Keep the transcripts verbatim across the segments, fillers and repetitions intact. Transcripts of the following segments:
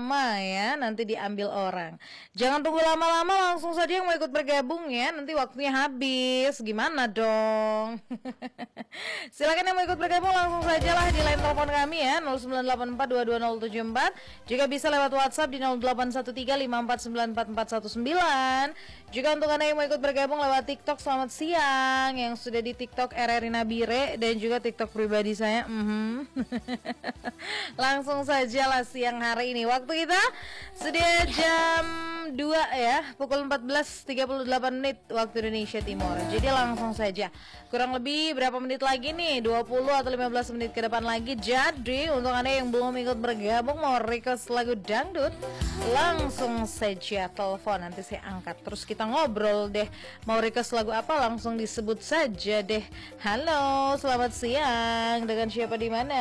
lama ya, nanti diambil orang. Jangan tunggu lama-lama, langsung saja yang mau ikut bergabung ya, nanti waktunya habis. Gimana dong? Silakan yang mau ikut bergabung langsung saja lah di line telepon kami ya, nol sembilan delapan empat dua dua nol tujuh empat. Juga bisa lewat WhatsApp di nol delapan satu tiga lima empat sembilan empat empat satu sembilan. Juga untuk Anda yang mau ikut bergabung lewat TikTok, selamat siang yang sudah di TikTok R R I Nabire dan juga TikTok pribadi saya. Mm-hmm. Langsung saja lah siang hari ini. Waktu kita sudah jam dua ya, pukul empat belas tiga puluh delapan menit waktu Indonesia Timur. Jadi langsung saja. Kurang lebih berapa menit lagi nih? dua puluh atau lima belas menit ke depan lagi. Jadi untuk Anda yang belum ikut bergabung mau request lagu dangdut, langsung saja telepon, nanti saya angkat. Terus kita ngobrol deh. Mau request lagu apa langsung disebut saja deh. Halo, selamat siang. Dengan siapa di mana?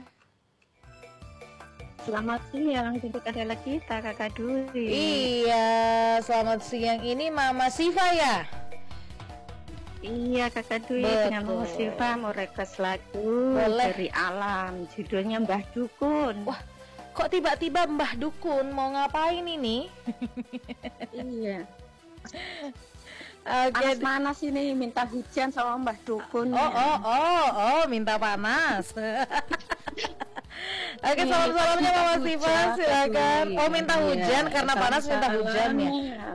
Selamat siang, jemput adalah kita, Kakak Duri. Iya, selamat siang. Ini Mama Siva ya? Iya, Kakak Duri. Betul. Dengan Mama Siva mau request lagu Boleh. dari Alam, judulnya Mbah Dukun. Wah, kok tiba-tiba Mbah Dukun mau ngapain ini? Iya. Oke. Panas-panas ini, minta hujan sama Mbah Dukun. Oh, oh, oh, oh, minta panas. Oke, salam-salamnya Mama Siva, silakan. Oh, minta hujan karena panas minta hujan ya.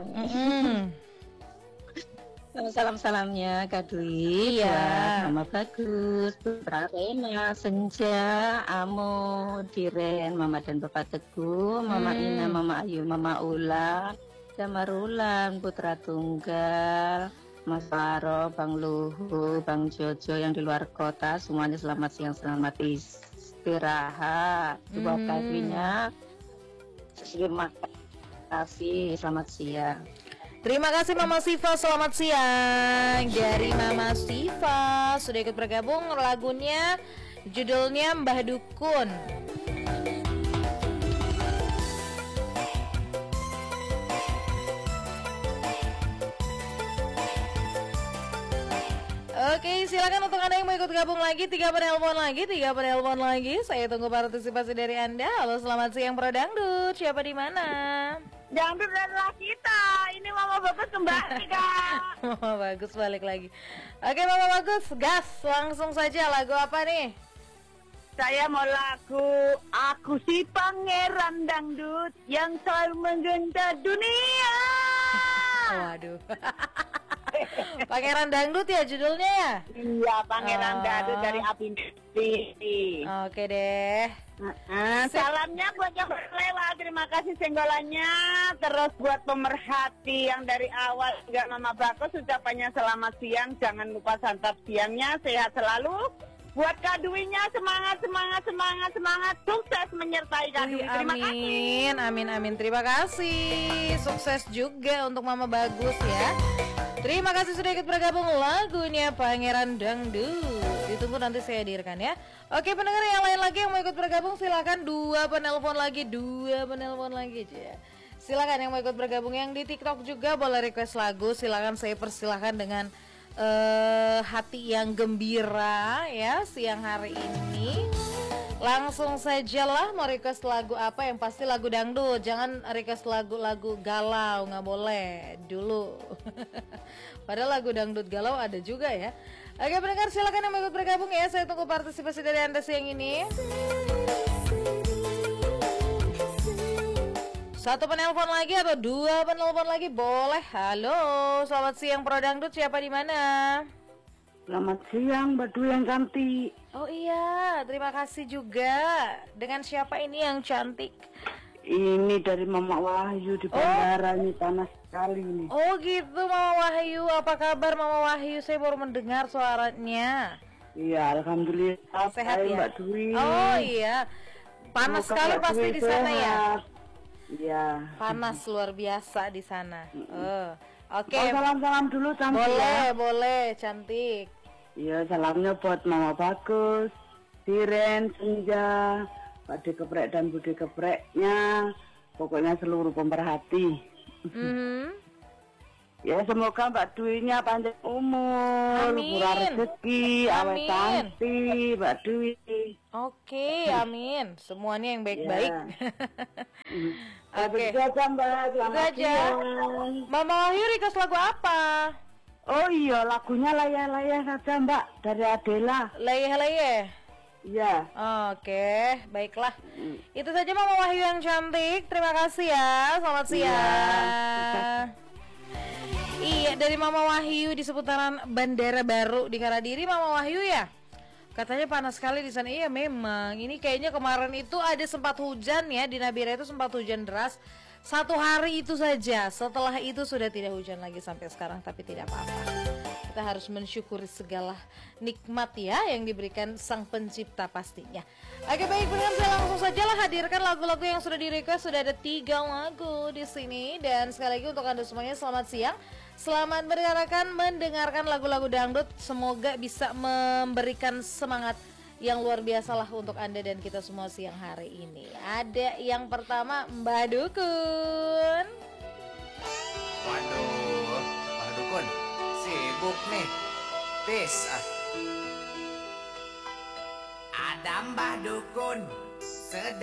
Salam-salamnya Kak Dwi. Iya. Mama Bagus, Putra Rena, Senja, Amo, Diren, Mama dan Bapak Teguh, Mama Hmm. Ina, Mama Ayu, Mama Ula, Jamarulan, Putra Tunggal, Mas Faro, Bang Luhu, Bang Jojo yang di luar kota, semuanya selamat siang, selamat istirahat. Buat Hmm. Kak Dwinya, terima kasih, selamat siang. Terima kasih Mama Siva, selamat siang. Dari Mama Siva sudah ikut bergabung, lagunya judulnya Mbah Dukun. Oke, silakan untuk Anda yang mau ikut gabung lagi, tiga penelpon lagi, tiga penelpon lagi. Saya tunggu partisipasi dari Anda. Halo, selamat siang Pro Dangdut. Siapa di mana? Dangdut adalah kita. Ini Mama Bagus kembali, Kak. Mama Bagus balik lagi. Oke, Mama Bagus, gas. Langsung saja, lagu apa nih? Saya mau lagu Aku si Pangeran Dangdut yang selalu menggenta dunia. Waduh. Pangeran Dangdut ya judulnya ya? Iya, Pangeran Oh. Dangdut dari Abi Misteri. Oke deh. Uh, salamnya buat yang berlewat, terima kasih senggolannya. Terus buat pemerhati yang dari awal juga Mama Bagus, ucapannya selamat siang. Jangan lupa santap siangnya, sehat selalu. Buat Kak Dwi-nya semangat, semangat, semangat, semangat. Sukses menyertai Kak Dwi. Terima kasih. Amin, amin, amin. Terima kasih. Sukses juga untuk Mama Bagus ya. Terima kasih sudah ikut bergabung, lagunya Pangeran Dangdut. Ditunggu nanti saya hadirkan ya. Oke, pendengar yang lain lagi yang mau ikut bergabung silakan, dua penelpon lagi, dua penelpon lagi aja. Silakan yang mau ikut bergabung, yang di TikTok juga boleh request lagu. Silakan, saya persilahkan dengan uh, hati yang gembira ya siang hari ini. Langsung saja lah, mau request lagu apa, yang pasti lagu dangdut. Jangan request lagu-lagu galau, nggak boleh dulu. Padahal lagu dangdut galau ada juga ya. Oke pendengar, silakan yang mau ikut bergabung ya. Saya tunggu partisipasi dari Anda siang ini. Satu penelpon lagi atau dua penelpon lagi boleh. Halo, selamat siang Pro Dangdut, siapa di mana? Selamat siang, Mbak Dwi yang cantik. Oh iya, terima kasih juga. Dengan siapa ini yang cantik? Ini dari Mama Wahyu di bandara, ini panas sekali ini. Oh gitu Mama Wahyu, apa kabar Mama Wahyu? Saya baru mendengar suaranya. Iya, alhamdulillah. Sehat Hai, ya? Mbak Dwi. Oh iya, panas Semoga sekali Mbak pasti Dwi di sana ya? sehat. Iya. Panas luar biasa di sana. Oh, Oke, Oh, salam-salam dulu cantik boleh, ya. boleh, cantik. Iya, salamnya buat Mama Bagus, Diren, Senja, Pak De Keprek dan Bude Kepreknya. Pokoknya seluruh pemerhati. Mhm. Ya semoga Mbak Dwi-nya panjang umur, Amin. murah rezeki, awet Amin. cantik, Mbak Dwi. Oke, amin. Semuanya yang baik-baik. Ya. Oke. Begitu aja Mbak, Itu selamat aja. siang. Mama Wahyu request lagu apa? Oh iya, lagunya layah-layah saja Mbak, dari Adela. Leyeh-leyeh. Iya. Oke, baiklah. Itu saja Mama Wahyu yang cantik. Terima kasih ya. Selamat siang. Iya, dari Mama Wahyu di seputaran Bandara Baru di Karadiri, Mama Wahyu ya. Katanya panas sekali di sana. Iya, memang. Ini kayaknya kemarin itu ada sempat hujan ya, di Nabira itu sempat hujan deras. Satu hari itu saja. Setelah itu sudah tidak hujan lagi sampai sekarang, tapi tidak apa-apa. Kita harus mensyukuri segala nikmat ya yang diberikan Sang Pencipta pastinya. Oke, baik, dengan saya langsung saja lah hadirkan lagu-lagu yang sudah di-request. Sudah ada tiga lagu di sini, dan sekali lagi untuk Anda semuanya selamat siang. Selamat mendengarkan mendengarkan lagu-lagu dangdut. Semoga bisa memberikan semangat yang luar biasa lah untuk Anda dan kita semua siang hari ini. Ada yang pertama Mbak Dukun. Waduh, Mbak Dukun sibuk nih. Tis ah. Ada Mbak Dukun sedang